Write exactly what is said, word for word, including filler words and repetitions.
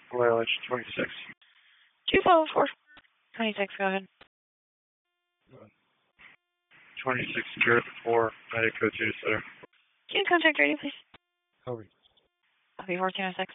Violation twenty-six. two five four twenty-six, go ahead. twenty-six zero four, Medic code two to center. Can you contact ready, please? Hurry. Copy fourteen oh six.